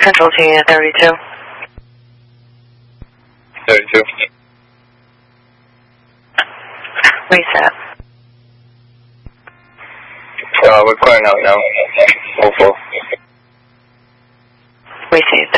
Control to 32. 32. Reset. We're clearing out now. 04. Received.